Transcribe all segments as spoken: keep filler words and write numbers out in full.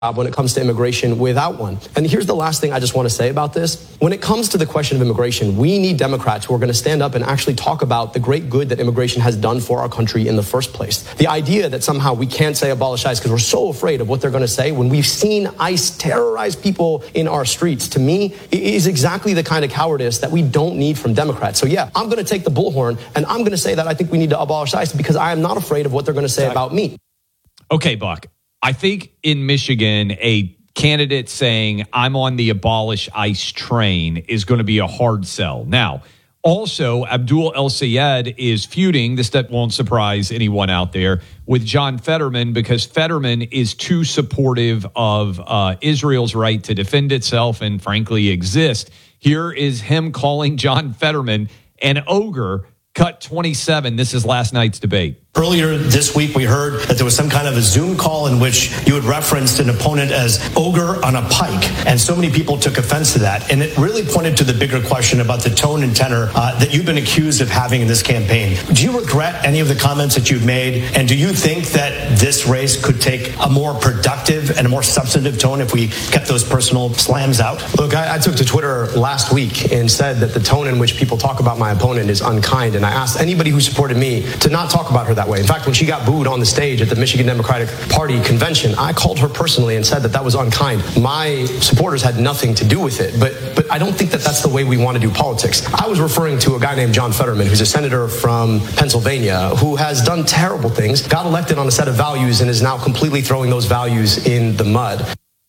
when it comes to immigration without one. And here's the last thing I just want to say about this. When it comes to the question of immigration, we need Democrats who are going to stand up and actually talk about the great good that immigration has done for our country in the first place. The idea that somehow we can't say abolish ICE because we're so afraid of what they're going to say when we've seen ICE terrorize people in our streets, to me, is exactly the kind of cowardice that we don't need from Democrats. So yeah, I'm going to take the bullhorn and I'm going to say that I think we need to abolish ICE because I am not afraid of what they're going to say about me. Okay, Buck. I think in Michigan, a candidate saying I'm on the abolish ICE train is going to be a hard sell. Now, also, Abdul El-Sayed is feuding, this that won't surprise anyone out there, with John Fetterman because Fetterman is too supportive of uh, Israel's right to defend itself and, frankly, exist. Here is him calling John Fetterman an ogre. Cut twenty-seven. This is last night's debate. Earlier this week, we heard that there was some kind of a Zoom call in which you had referenced an opponent as ogre on a pike. And so many people took offense to that. And it really pointed to the bigger question about the tone and tenor uh, that you've been accused of having in this campaign. Do you regret any of the comments that you've made? And do you think that this race could take a more productive and a more substantive tone if we kept those personal slams out? Look, I, I took to Twitter last week and said that the tone in which people talk about my opponent is unkind. And I asked anybody who supported me to not talk about her that way. In fact, when she got booed on the stage at the Michigan Democratic Party convention, I called her personally and said that that was unkind. My supporters had nothing to do with it, but but I don't think that that's the way we want to do politics. I was referring to a guy named John Fetterman, who's a senator from Pennsylvania, who has done terrible things, got elected on a set of values, and is now completely throwing those values in the mud.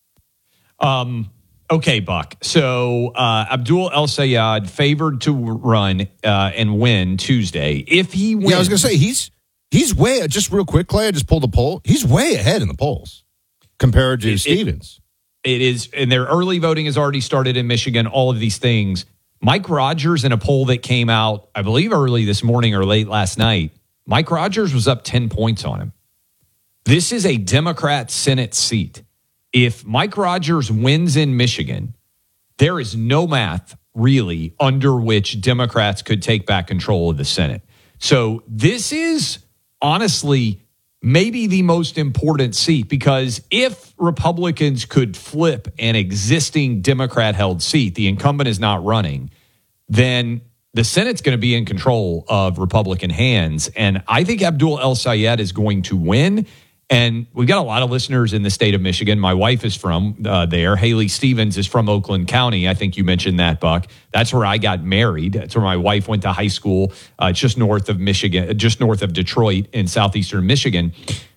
Um. Okay, Buck. So uh, Abdul El-Sayed favored to run uh, and win Tuesday. If he wins, yeah, I was going to say he's he's way just real quick, Clay. I just pulled the poll. He's way ahead in the polls compared to it, Stevens. It, it is, and their early voting has already started in Michigan. All of these things. Mike Rogers in a poll that came out, I believe, early this morning or late last night. Mike Rogers was up ten points on him. This is a Democrat Senate seat. If Mike Rogers wins in Michigan, there is no math really under which Democrats could take back control of the Senate. So this is honestly maybe the most important seat because if Republicans could flip an existing Democrat-held seat, the incumbent is not running, then the Senate's going to be in control of Republican hands. And I think Abdul El-Sayed is going to win. And we've got a lot of listeners in the state of Michigan. My wife is from uh, there. Haley Stevens is from Oakland County. I think you mentioned that, Buck. That's where I got married. That's where my wife went to high school, uh, just north of Michigan, just north of Detroit in southeastern Michigan.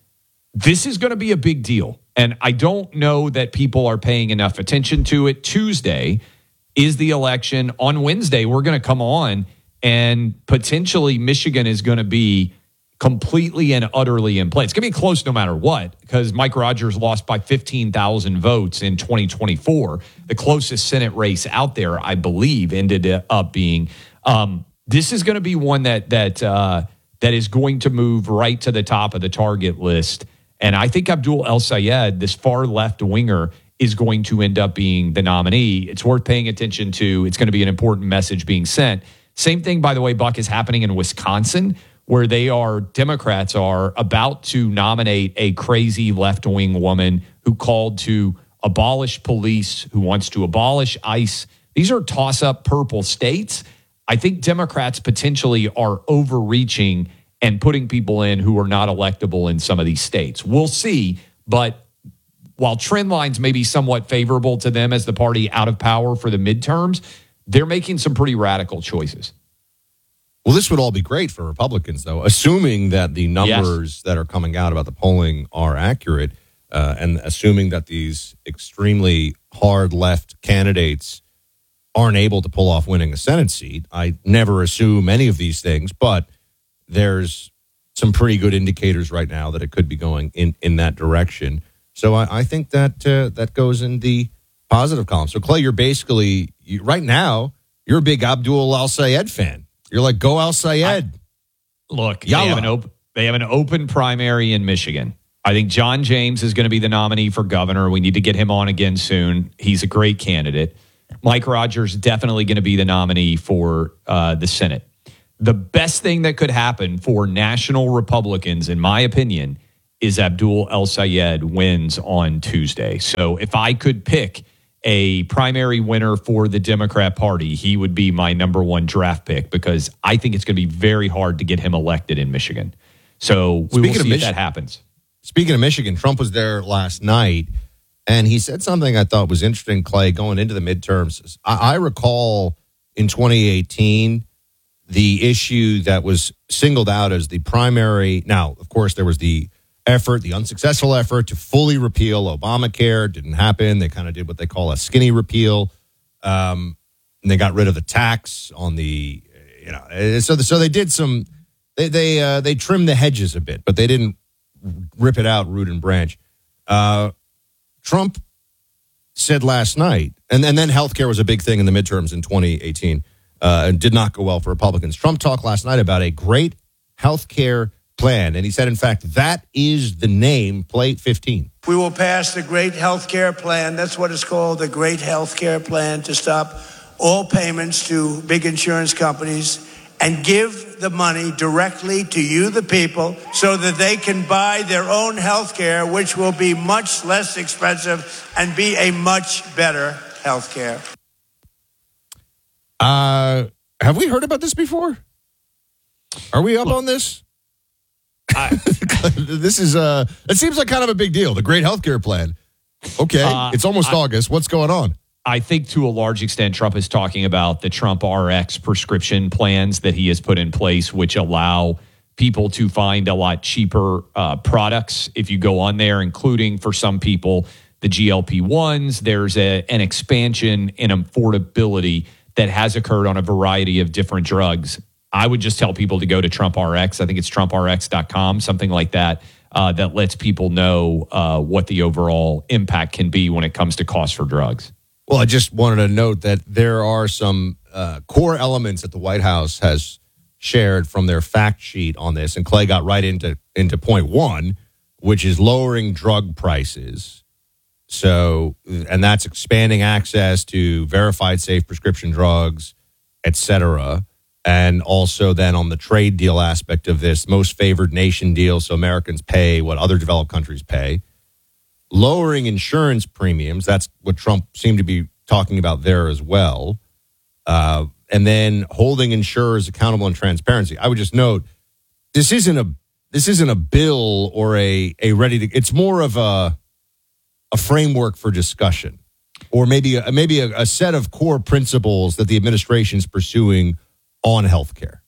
This is going to be a big deal. And I don't know that people are paying enough attention to it. Tuesday is the election. On Wednesday, we're going to come on and potentially Michigan is going to be completely and utterly in play. It's going to be close no matter what because Mike Rogers lost by fifteen thousand votes in twenty twenty-four. The closest Senate race out there, I believe, ended up being. Um, this is going to be one that that uh, that is going to move right to the top of the target list. And I think Abdul El-Sayed, this far left winger, is going to end up being the nominee. It's worth paying attention to. It's going to be an important message being sent. Same thing, by the way, Buck, is happening in Wisconsin, where they are, Democrats are about to nominate a crazy left-wing woman who called to abolish police, who wants to abolish ICE. These are toss-up purple states. I think Democrats potentially are overreaching and putting people in who are not electable in some of these states. We'll see, but while trend lines may be somewhat favorable to them as the party out of power for the midterms, they're making some pretty radical choices. Well, this would all be great for Republicans, though, assuming that the numbers yes. that are coming out about the polling are accurate, uh, and assuming that these extremely hard left candidates aren't able to pull off winning a Senate seat. I never assume any of these things, but there's some pretty good indicators right now that it could be going in, in that direction. So I, I think that uh, that goes in the positive column. So, Clay, you're basically, you, right now, you're a big Abdul El-Sayed fan. You're like, go El-Sayed. I, look, they have, an op- they have an open primary in Michigan. I think John James is going to be the nominee for governor. We need to get him on again soon. He's a great candidate. Mike Rogers definitely going to be the nominee for uh, the Senate. The best thing that could happen for national Republicans, in my opinion, is Abdul El-Sayed wins on Tuesday. So if I could pick a primary winner for the Democrat Party, he would be my number one draft pick because I think it's going to be very hard to get him elected in Michigan. So we will see if that happens. Speaking of Michigan, Trump was there last night, and he said something I thought was interesting, Clay, going into the midterms. I, I recall in twenty eighteen, the issue that was singled out as the primary. Now, of course, there was the effort, the unsuccessful effort to fully repeal Obamacare. Didn't happen. They kind of did what they call a skinny repeal. Um, and they got rid of the tax on the, you know, so, the, so they did some, they, they, uh, they trimmed the hedges a bit, but they didn't rip it out root and branch. Uh, Trump said last night, and, and then healthcare was a big thing in the midterms in twenty eighteen, uh, and did not go well for Republicans. Trump talked last night about a great healthcare plan, and he said, in fact, that is the name, Plate fifteen. We will pass the Great Healthcare Plan. That's what it's called, the Great Healthcare Plan, to stop all payments to big insurance companies and give the money directly to you, the people, so that they can buy their own health care, which will be much less expensive and be a much better health care. Uh, have we heard about this before? Are we up Look, on this? I, this is, uh, it seems like kind of a big deal, the Great Healthcare Plan. Okay, uh, it's almost I, August. What's going on? I think to a large extent, Trump is talking about the Trump R X prescription plans that he has put in place, which allow people to find a lot cheaper uh, products if you go on there, including for some people, the G L P ones. There's a, an expansion in affordability that has occurred on a variety of different drugs. I would just tell people to go to Trump R X. I think it's trump r x dot com, something like that, uh, that lets people know uh, what the overall impact can be when it comes to cost for drugs. Well, I just wanted to note that there are some uh, core elements that the White House has shared from their fact sheet on this, and Clay got right into, into point one, which is lowering drug prices. So, and that's expanding access to verified safe prescription drugs, et cetera. And also then on the trade deal aspect of this, most favored nation deal, so Americans pay what other developed countries pay. Lowering insurance premiums, that's what Trump seemed to be talking about there as well. Uh, and then holding insurers accountable and transparency. I would just note, this isn't a this isn't a bill or a, a ready to, it's more of a a framework for discussion, or maybe a, maybe a, a set of core principles that the administration is pursuing on healthcare.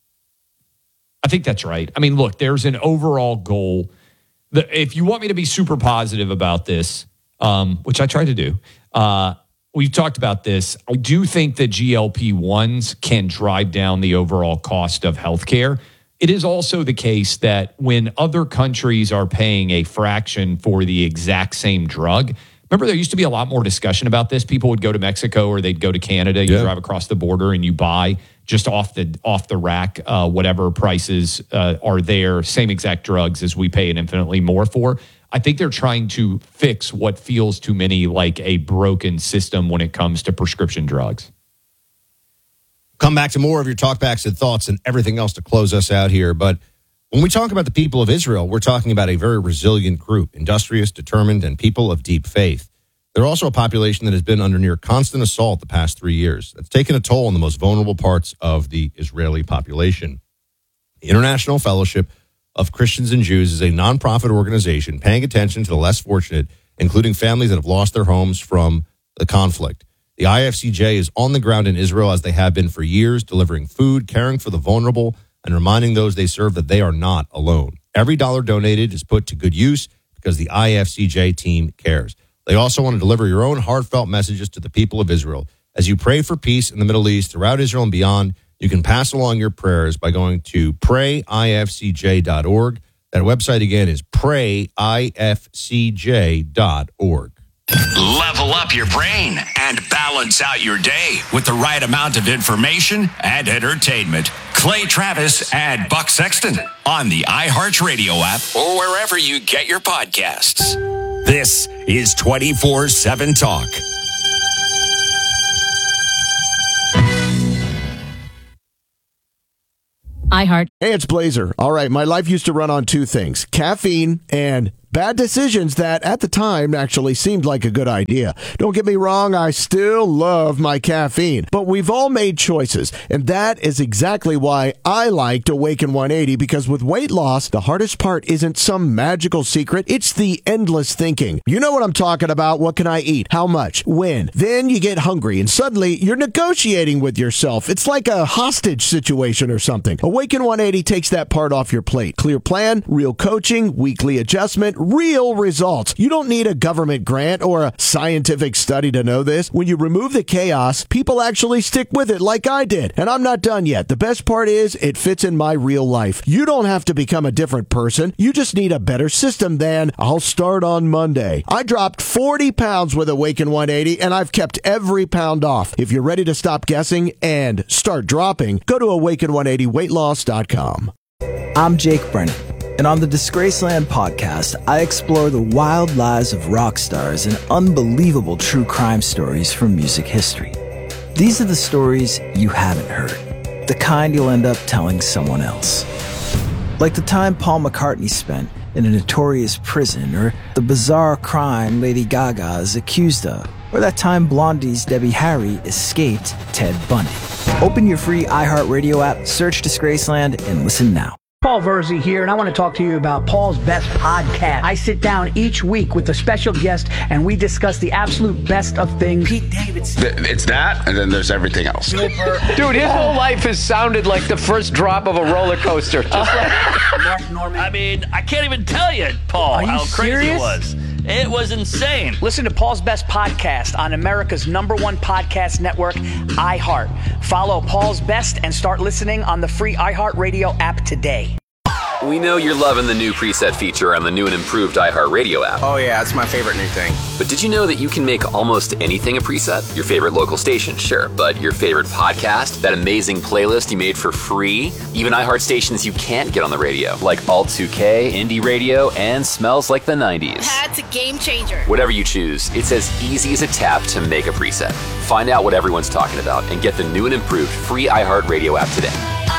I think that's right. I mean, look, there's an overall goal. The, if you want me to be super positive about this, um, which I try to do, uh, we've talked about this. I do think that G L P ones can drive down the overall cost of healthcare. It is also the case that when other countries are paying a fraction for the exact same drug, remember there used to be a lot more discussion about this. People would go to Mexico or they'd go to Canada. You yeah. drive across the border and you buy just off the off the rack, uh, whatever prices uh, are there, same exact drugs as we pay an infinitely more for. I think they're trying to fix what feels to many like a broken system when it comes to prescription drugs. Come back to more of your talkbacks and thoughts and everything else to close us out here. But when we talk about the people of Israel, we're talking about a very resilient group, industrious, determined, and people of deep faith. They're also a population that has been under near constant assault the past three years. That's taken a toll on the most vulnerable parts of the Israeli population. The International Fellowship of Christians and Jews is a nonprofit organization paying attention to the less fortunate, including families that have lost their homes from the conflict. The I F C J is on the ground in Israel as they have been for years, delivering food, caring for the vulnerable, and reminding those they serve that they are not alone. Every dollar donated is put to good use because the I F C J team cares. They also want to deliver your own heartfelt messages to the people of Israel. As you pray for peace in the Middle East, throughout Israel and beyond, you can pass along your prayers by going to pray I F C J dot org. That website again is pray I F C J dot org. Level up your brain and balance out your day with the right amount of information and entertainment. Clay Travis and Buck Sexton on the iHeartRadio app or wherever you get your podcasts. This is twenty-four seven Talk. iHeart. Hey, it's Blazer. All right, my life used to run on two things, caffeine and Bad decisions that, at the time, actually seemed like a good idea. Don't get me wrong, I still love my caffeine. But we've all made choices, and that is exactly why I liked Awaken one eighty, because with weight loss, the hardest part isn't some magical secret. It's the endless thinking. You know what I'm talking about. What can I eat? How much? When? Then you get hungry, and suddenly you're negotiating with yourself. It's like a hostage situation or something. Awaken one eighty takes that part off your plate. Clear plan, real coaching, weekly adjustment, real results. You don't need a government grant or a scientific study to know this. When you remove the chaos, people actually stick with it like I did. And I'm not done yet. The best part is it fits in my real life. You don't have to become a different person. You just need a better system than I'll start on Monday. I dropped forty pounds with Awaken one eighty, and I've kept every pound off. If you're ready to stop guessing and start dropping, go to awaken one eighty weight loss dot com. I'm Jake Brennan, and on the Disgraceland podcast, I explore the wild lives of rock stars and unbelievable true crime stories from music history. These are the stories you haven't heard, the kind you'll end up telling someone else. Like the time Paul McCartney spent in a notorious prison, or the bizarre crime Lady Gaga is accused of, or that time Blondie's Debbie Harry escaped Ted Bundy. Open your free iHeartRadio app, search Disgraceland, and listen now. Paul Verzi here, and I want to talk to you about Paul's Best Podcast. I sit down each week with a special guest, and we discuss the absolute best of things. Pete Davidson. It's that, and then there's everything else. Dude, his whole life has sounded like the first drop of a roller coaster. Just like Mark Norman. I mean, I can't even tell you, Paul, how crazy serious? it was. It was insane. Listen to Paul's Best Podcast on America's number one podcast network, iHeart. Follow Paul's Best and start listening on the free iHeartRadio app today. We know you're loving the new preset feature on the new and improved iHeartRadio app. Oh yeah, it's my favorite new thing. But did you know that you can make almost anything a preset? Your favorite local station, sure, but your favorite podcast, that amazing playlist you made for free, even iHeart stations you can't get on the radio, like Alt two K, Indie Radio, and Smells Like the nineties. That's a game changer. Whatever you choose, it's as easy as a tap to make a preset. Find out what everyone's talking about and get the new and improved free iHeartRadio app today.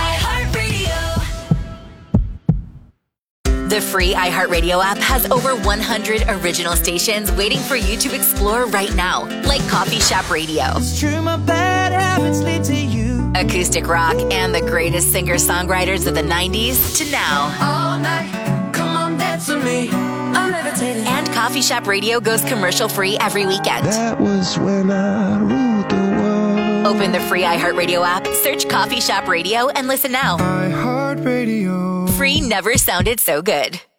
The free iHeartRadio app has over one hundred original stations waiting for you to explore right now, like Coffee Shop Radio, It's true, my bad habits lead to you. Acoustic rock, and the greatest singer-songwriters of the nineties to now. All night, come on, dance with me. I'm levitating. And Coffee Shop Radio goes commercial-free every weekend. That was when I ruled the world. Open the free iHeartRadio app, search Coffee Shop Radio, and listen now. iHeartRadio. Free never sounded so good.